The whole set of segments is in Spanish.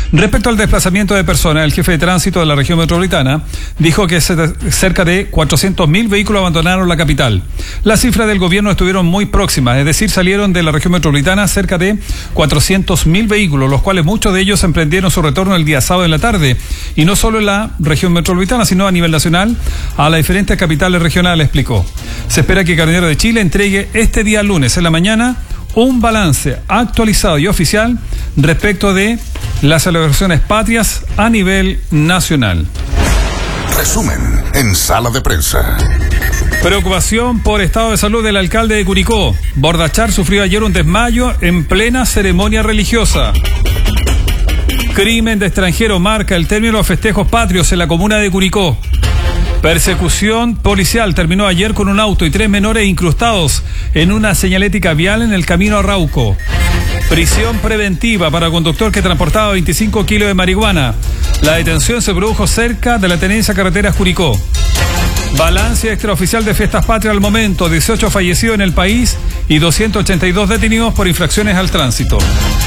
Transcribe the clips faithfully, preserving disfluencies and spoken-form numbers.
Respecto al desplazamiento de personas, el jefe de tránsito de la región metropolitana dijo que cerca de cuatrocientos mil vehículos abandonaron la capital. Las cifras del gobierno estuvieron muy próximas, es decir, salieron de la región metropolitana cerca de cuatrocientos mil vehículos, los cuales muchos de ellos emprendieron su retorno el día sábado en la tarde, y no solo en la región metropolitana, sino a nivel nacional, a las diferentes capitales regionales, explicó. Se espera que Carabineros de Chile entregue este día lunes en la mañana un balance actualizado y oficial respecto de las celebraciones patrias a nivel nacional. Resumen en Sala de Prensa. Preocupación por estado de salud del alcalde de Curicó. Bordachar sufrió ayer un desmayo en plena ceremonia religiosa. Crimen de extranjero marca el término de los festejos patrios en la comuna de Curicó. Persecución policial terminó ayer con un auto y tres menores incrustados en una señalética vial en el camino a Rauco. Prisión preventiva para el conductor que transportaba veinticinco kilos de marihuana. La detención se produjo cerca de la tenencia Carreteras Curicó. Balance extraoficial de fiestas patrias al momento: dieciocho fallecidos en el país y doscientos ochenta y dos detenidos por infracciones al tránsito.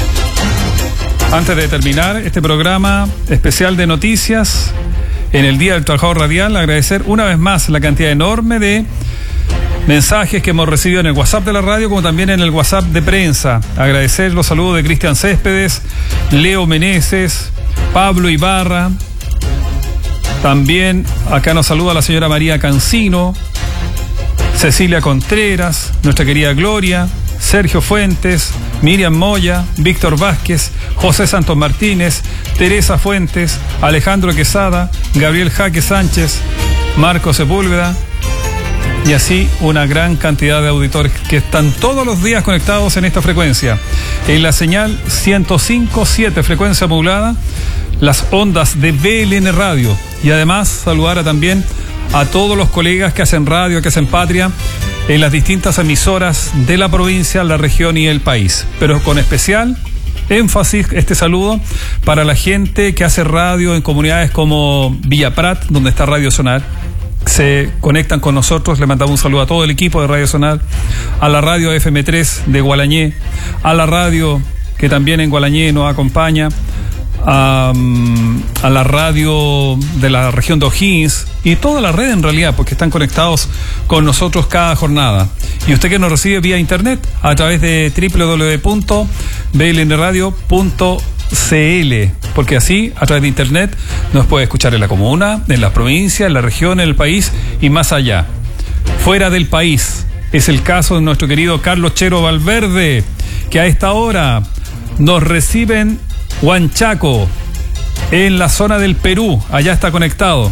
Antes de terminar este programa especial de noticias en el Día del Trabajador Radial, agradecer una vez más la cantidad enorme de mensajes que hemos recibido en el WhatsApp de la radio, como también en el WhatsApp de prensa. Agradecer los saludos de Cristian Céspedes, Leo Meneses, Pablo Ibarra. También acá nos saluda la señora María Cancino, Cecilia Contreras, nuestra querida Gloria, Sergio Fuentes, Miriam Moya, Víctor Vázquez, José Santos Martínez, Teresa Fuentes, Alejandro Quesada, Gabriel Jaque Sánchez, Marco Sepúlveda, y así una gran cantidad de auditores que están todos los días conectados en esta frecuencia, en la señal ciento cinco punto siete, frecuencia modulada, las ondas de B L N Radio. Y además saludar a también a todos los colegas que hacen radio, que hacen patria en las distintas emisoras de la provincia, la región y el país. Pero con especial énfasis este saludo para la gente que hace radio en comunidades como Villa Prat, donde está Radio Sonar. Se conectan con nosotros. Le mandamos un saludo a todo el equipo de Radio Sonar, a la radio F M tres de Gualañé, a la radio que también en Gualañé nos acompaña, a, a la radio de la región de O'Higgins y toda la red en realidad, porque están conectados con nosotros cada jornada. Y usted que nos recibe vía internet a través de doble u doble u doble u punto b l n radio punto c l, porque así a través de internet nos puede escuchar en la comuna, en la provincia, en la región, en el país y más allá. Fuera del país es el caso de nuestro querido Carlos Chero Valverde, que a esta hora nos reciben Huanchaco, en la zona del Perú. Allá está conectado.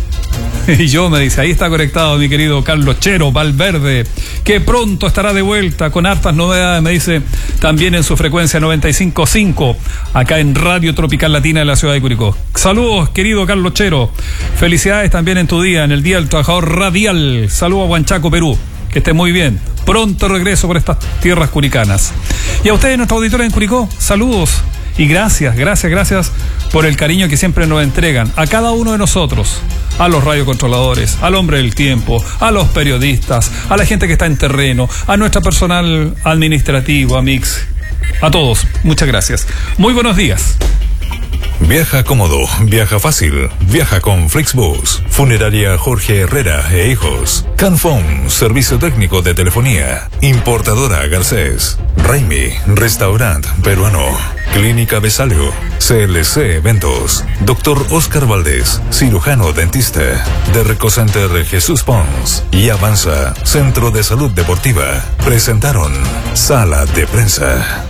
Y yo me dice, ahí está conectado mi querido Carlos Chero Valverde, que pronto estará de vuelta con hartas novedades, me dice, también en su frecuencia noventa y cinco punto cinco, acá en Radio Tropical Latina de la ciudad de Curicó. Saludos, querido Carlos Chero. Felicidades también en tu día, en el Día del Trabajador Radial. Saludos a Huanchaco, Perú. Que esté muy bien. Pronto regreso por estas tierras curicanas. Y a ustedes, nuestros auditores en Curicó, saludos. Y gracias, gracias, gracias por el cariño que siempre nos entregan a cada uno de nosotros, a los radiocontroladores, al hombre del tiempo, a los periodistas, a la gente que está en terreno, a nuestra personal administrativo, a Mix, a todos. Muchas gracias. Muy buenos días. Viaja cómodo, viaja fácil, viaja con Flixbus, Funeraria Jorge Herrera e Hijos, Canfón, servicio técnico de telefonía, Importadora Garcés, Raimi, restaurant peruano, Clínica Besalio, C L C Eventos, Doctor Oscar Valdés, cirujano dentista, Derco Center Jesús Pons y Avanza, Centro de Salud Deportiva, presentaron Sala de Prensa.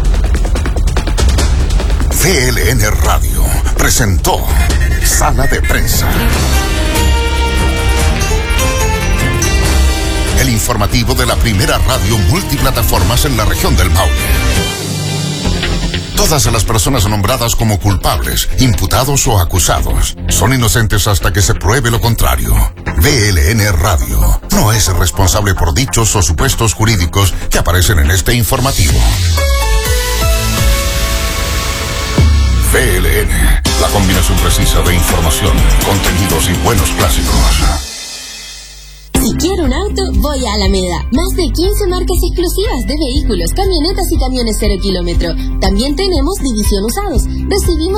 V L N Radio presentó Sala de Prensa. El informativo de la primera radio multiplataformas en la región del Maule. Todas las personas nombradas como culpables, imputados o acusados son inocentes hasta que se pruebe lo contrario. V L N Radio no es responsable por dichos o supuestos jurídicos que aparecen en este informativo. V L N, la combinación precisa de información, contenidos y buenos clásicos. Si quiero un auto, voy a Alameda. Más de quince marcas exclusivas de vehículos, camionetas y camiones cero kilómetro. También tenemos división usados. Recibimos